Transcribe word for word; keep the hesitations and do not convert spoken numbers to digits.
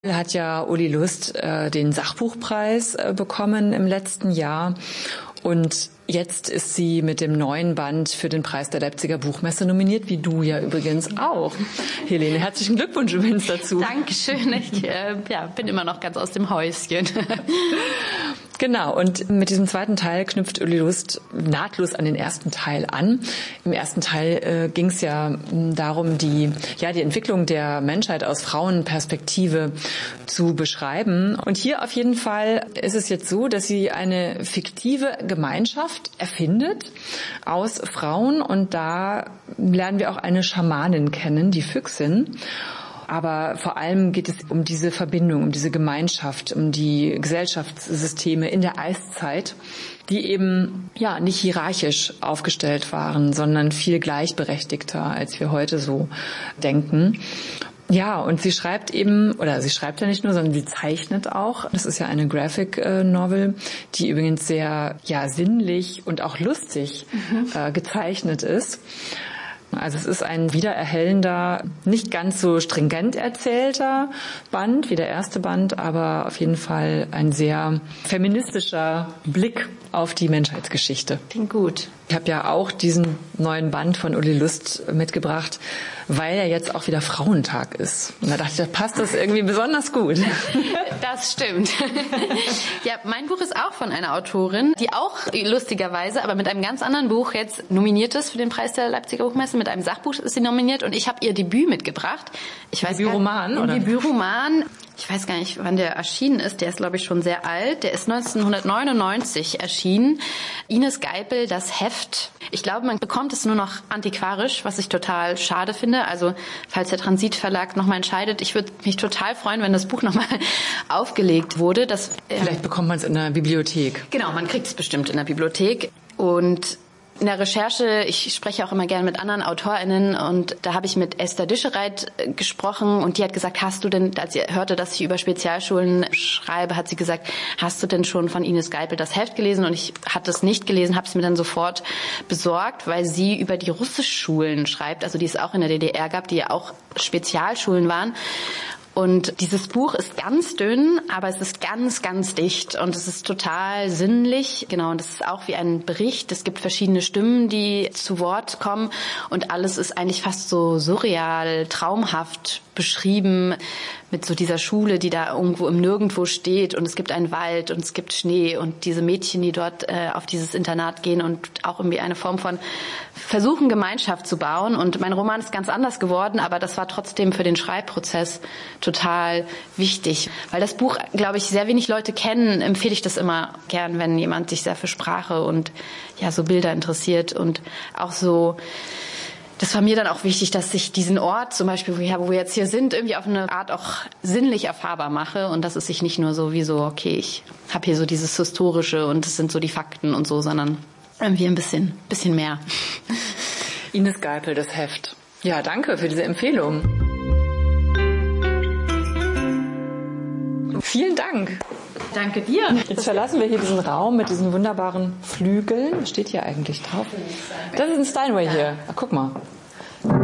Hat ja Uli Lust äh, den Sachbuchpreis äh, bekommen im letzten Jahr und jetzt ist sie mit dem neuen Band für den Preis der Leipziger Buchmesse nominiert, wie du ja übrigens auch. Helene, herzlichen Glückwunsch übrigens dazu. Dankeschön, ich äh, ja, bin immer noch ganz aus dem Häuschen. Genau, und mit diesem zweiten Teil knüpft Uli Lust nahtlos an den ersten Teil an. Im ersten Teil äh, ging es ja darum, die, ja, die Entwicklung der Menschheit aus Frauenperspektive zu beschreiben. Und hier auf jeden Fall ist es jetzt so, dass sie eine fiktive Gemeinschaft erfindet aus Frauen. Und da lernen wir auch eine Schamanin kennen, die Füchsin. Aber vor allem geht es um diese Verbindung, um diese Gemeinschaft, um die Gesellschaftssysteme in der Eiszeit, die eben ja nicht hierarchisch aufgestellt waren, sondern viel gleichberechtigter, als wir heute so denken. Ja, und sie schreibt eben, oder sie schreibt ja nicht nur, sondern sie zeichnet auch. Das ist ja eine Graphic Novel, die übrigens sehr ja sinnlich und auch lustig mhm. äh, gezeichnet ist. Also es ist ein wiedererhellender, nicht ganz so stringent erzählter Band wie der erste Band, aber auf jeden Fall ein sehr feministischer Blick auf die Menschheitsgeschichte. Klingt gut. Ich habe ja auch diesen neuen Band von Uli Lust mitgebracht, weil ja jetzt auch wieder Frauentag ist. Und da dachte ich, da passt das irgendwie besonders gut. Das stimmt. Ja, mein Buch ist auch von einer Autorin, die auch lustigerweise, aber mit einem ganz anderen Buch jetzt nominiert ist für den Preis der Leipziger Buchmesse. Mit einem Sachbuch ist sie nominiert und ich habe ihr Debüt mitgebracht. Ich weiß Debütroman, oder? Debütroman. Ich weiß gar nicht, wann der erschienen ist. Der ist, glaube ich, schon sehr alt. Der ist neunzehnhundertneunundneunzig erschienen. Ines Geipel, das Heft. Ich glaube, man bekommt es nur noch antiquarisch, was ich total schade finde. Also, falls der Transitverlag nochmal entscheidet, ich würde mich total freuen, wenn das Buch nochmal aufgelegt wurde. Das, äh, Vielleicht bekommt man es in der Bibliothek. Genau, man kriegt es bestimmt in der Bibliothek. Und in der Recherche, ich spreche auch immer gerne mit anderen AutorInnen und da habe ich mit Esther Dischereit gesprochen und die hat gesagt, hast du denn, als sie hörte, dass ich über Spezialschulen schreibe, hat sie gesagt, hast du denn schon von Ines Geipel das Heft gelesen? Und ich hatte es nicht gelesen, habe es mir dann sofort besorgt, weil sie über die Russischschulen schreibt, also die es auch in der D D R gab, die ja auch Spezialschulen waren. Und dieses Buch ist ganz dünn, aber es ist ganz, ganz dicht und es ist total sinnlich. Genau, und es ist auch wie ein Bericht. Es gibt verschiedene Stimmen, die zu Wort kommen und alles ist eigentlich fast so surreal, traumhaft beschrieben mit so dieser Schule, die da irgendwo im Nirgendwo steht und es gibt einen Wald und es gibt Schnee und diese Mädchen, die dort äh, auf dieses Internat gehen und auch irgendwie eine Form von versuchen, Gemeinschaft zu bauen. Und mein Roman ist ganz anders geworden, aber das war trotzdem für den Schreibprozess total wichtig. Weil das Buch, glaube ich, sehr wenig Leute kennen, empfehle ich das immer gern, wenn jemand sich sehr für Sprache und ja so Bilder interessiert und auch so. Das war mir dann auch wichtig, dass ich diesen Ort, zum Beispiel, wo wir jetzt hier sind, irgendwie auf eine Art auch sinnlich erfahrbar mache und dass es sich nicht nur so wie so, okay, ich habe hier so dieses Historische und das sind so die Fakten und so, sondern irgendwie ein bisschen, bisschen mehr. Ines Geipel, das Heft. Ja, danke für diese Empfehlung. Vielen Dank. Danke dir. Jetzt verlassen wir hier diesen Raum mit diesen wunderbaren Flügeln. Was steht hier eigentlich drauf? Das ist ein Steinway hier. Ach, guck mal.